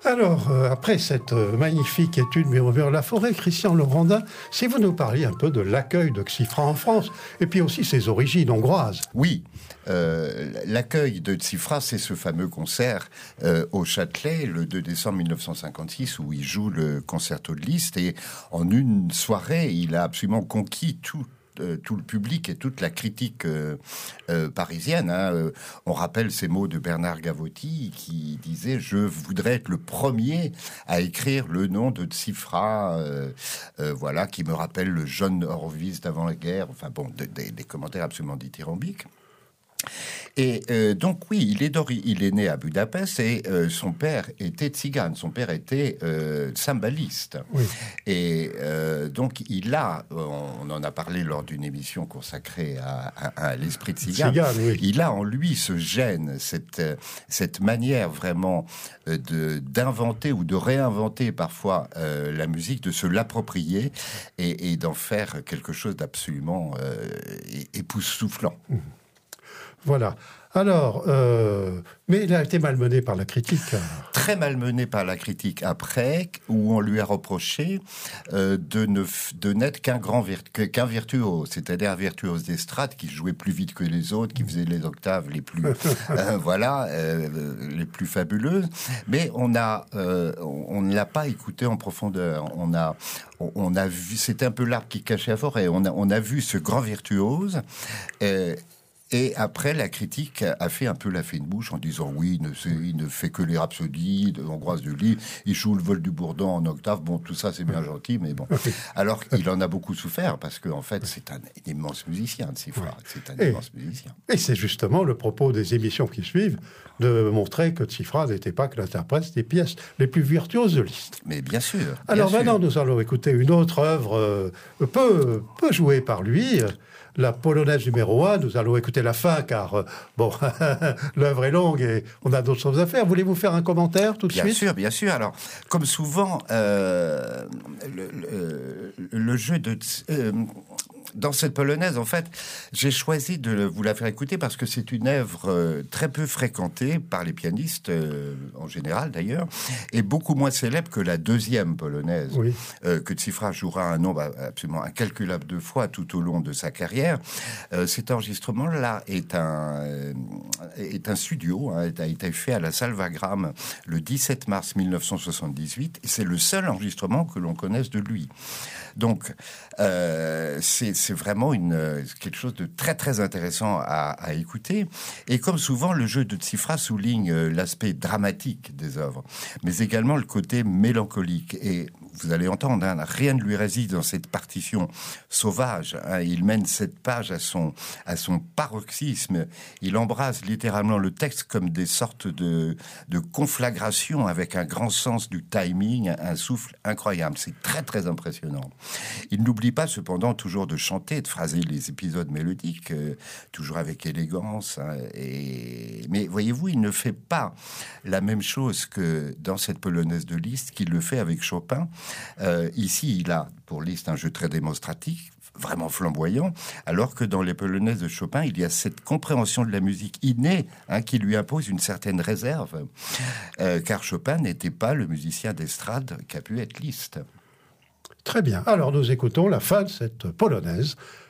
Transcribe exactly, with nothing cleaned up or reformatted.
Alors, euh, après cette euh, magnifique étude Murmure la forêt, Christian Laurendin, si vous nous parliez un peu de l'accueil de Xifra en France, et puis aussi ses origines hongroises. Oui, euh, l'accueil de Xifra, c'est ce fameux concert euh, au Châtelet, le deux décembre mille neuf cent cinquante-six, où il joue le concerto de Liszt, et en une soirée, il a absolument conquis tout Euh, tout le public et toute la critique euh, euh, parisienne. Hein. Euh, on rappelle ces mots de Bernard Gavotti qui disait « Je voudrais être le premier à écrire le nom de Xifra, euh, euh, voilà, qui me rappelle le jeune Horowitz d'avant la guerre. » Enfin bon, de, de, des commentaires absolument dithyrambiques. Et euh, donc oui, il est, d'ori- il est né à Budapest et euh, son père était tzigane, son père était euh, cymbaliste. Oui. Et euh, donc il a, on en a parlé lors d'une émission consacrée à, à, à l'esprit tzigane, Tzigane, oui. il a en lui ce gène, cette, cette manière vraiment de, d'inventer ou de réinventer parfois euh, la musique, de se l'approprier et, et d'en faire quelque chose d'absolument euh, époustouflant. Mmh. Voilà. Alors, euh, mais il a été malmené par la critique. Très malmené par la critique après, où on lui a reproché euh, de, ne, de n'être qu'un grand virtu, qu'un virtuose, c'est-à-dire un virtuose d'estrade qui jouait plus vite que les autres, qui faisait les octaves les plus, euh, voilà, euh, les plus fabuleuses. Mais on a, euh, on ne l'a pas écouté en profondeur. On a, on, on a vu, c'était un peu l'arbre qui cachait la forêt. On a, on a vu ce grand virtuose. Euh, Et après, la critique a fait un peu la fine bouche en disant oui, il ne, il ne fait que les rhapsodies de Ambroise de Lille, il joue le vol du bourdon en octave. Bon, tout ça, c'est bien gentil, mais bon. Alors, il en a beaucoup souffert parce qu'en en fait, c'est un, un immense musicien, Xifra. C'est un et, immense musicien. Et c'est justement le propos des émissions qui suivent de montrer que Xifra n'était pas que l'interprète des pièces les plus virtuoses de Liszt. Mais bien sûr. Bien Alors sûr. maintenant, nous allons écouter une autre œuvre euh, peu, peu jouée par lui. La polonaise numéro un, nous allons écouter la fin, car, euh, bon, l'œuvre est longue et on a d'autres choses à faire. Voulez-vous faire un commentaire tout de bien suite ? Bien sûr, bien sûr. Alors, comme souvent, euh, le, le, le jeu de... Euh, dans cette polonaise, en fait, j'ai choisi de vous la faire écouter parce que c'est une œuvre euh, très peu fréquentée par les pianistes, euh, en général d'ailleurs, et beaucoup moins célèbre que la deuxième polonaise, oui. euh, que Xifra jouera un nombre absolument incalculable de fois tout au long de sa carrière. Euh, cet enregistrement-là est un, euh, est un studio, hein, a été fait à la Salle Wagram le dix-sept mars mille neuf cent soixante-dix-huit, et c'est le seul enregistrement que l'on connaisse de lui. Donc, euh, c'est, c'est vraiment une, quelque chose de très, très intéressant à, à écouter. Et comme souvent, le jeu de Xifra souligne l'aspect dramatique des œuvres, mais également le côté mélancolique. Et vous allez entendre, hein, rien ne lui résiste dans cette partition sauvage. Hein, il mène cette page à son, à son paroxysme. Il embrase littéralement le texte comme des sortes de, de conflagrations avec un grand sens du timing, un souffle incroyable. C'est très, très impressionnant. Il n'oublie pas cependant toujours de chanter, de phraser les épisodes mélodiques, euh, toujours avec élégance. Hein, et... Mais voyez-vous, il ne fait pas la même chose que dans cette polonaise de Liszt qu'il le fait avec Chopin. Euh, ici, il a pour Liszt un jeu très démonstratif, vraiment flamboyant, alors que dans les polonaises de Chopin, il y a cette compréhension de la musique innée, hein, qui lui impose une certaine réserve, euh, car Chopin n'était pas le musicien d'estrade qu'a pu être Liszt. Très bien. Alors, nous écoutons la fin de cette polonaise